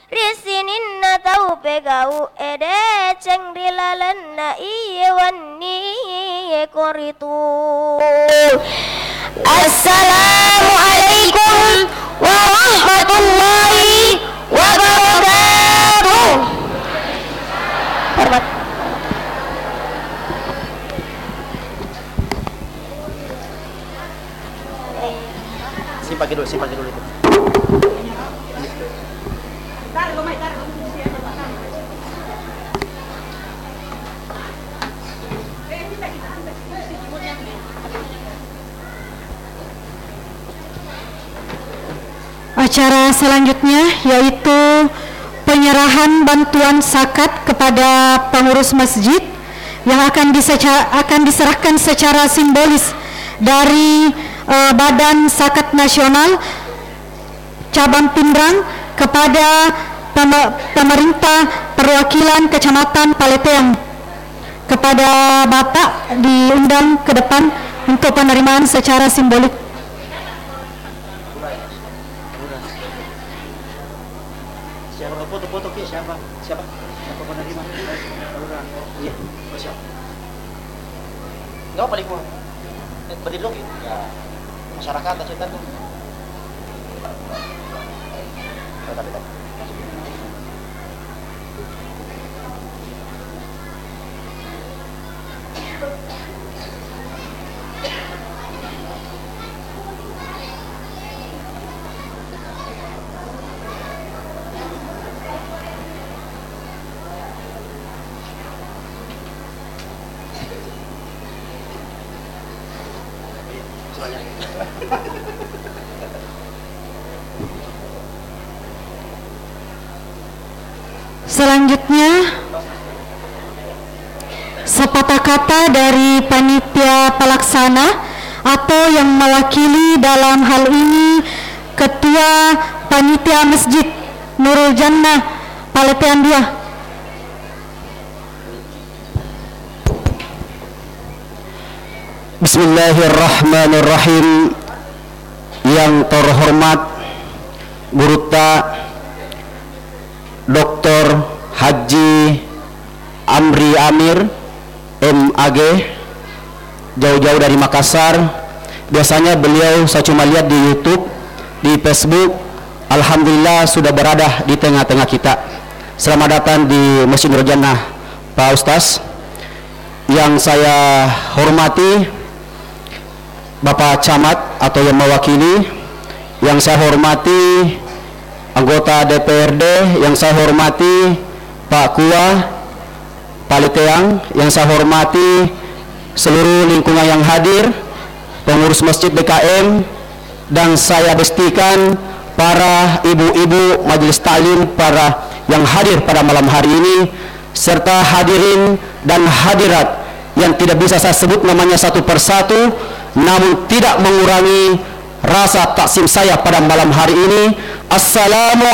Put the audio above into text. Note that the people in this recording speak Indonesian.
risininna tau pegau ede cengrilalanna iye wanni koritu. Assalamualaikum warahmatullahi wabarakatuh. Hormat. Simpan dulu itu. Acara selanjutnya yaitu penyerahan bantuan zakat kepada pengurus masjid yang akan diserahkan secara simbolis dari Badan Zakat Nasional Cabang Pindrang kepada pemerintah perwakilan Kecamatan Paleteang. Kepada Bapak diundang ke depan untuk penerimaan secara simbolik. Siapa foto-foto ke siapa penerima? Iya, siapa? Enggak paling gua. Berdiri dulu ya. Masyarakat cerita tuh. Selanjutnya sepatah kata dari panitia pelaksana atau yang mewakili dalam hal ini Ketua Panitia Masjid Nurul Jannah Paleteang 2. Bismillahirrahmanirrahim. Yang terhormat Gurutta Dr. Haji Amri Amir MAG, jauh-jauh dari Makassar. Biasanya beliau saya cuma lihat di YouTube, di Facebook. Alhamdulillah sudah berada di tengah-tengah kita. Selamat datang di Masjid Nurul Jannah Pak Ustaz. Yang saya hormati Bapak Camat atau yang mewakili, yang saya hormati anggota DPRD, yang saya hormati Pak Kua Paleteang, yang saya hormati seluruh lingkungan yang hadir, pengurus masjid DKM, dan saya pastikan para ibu-ibu majelis taklim para yang hadir pada malam hari ini, serta hadirin dan hadirat yang tidak bisa saya sebut namanya satu persatu, namun tidak mengurangi rasa taksim saya pada malam hari ini. Assalamualaikum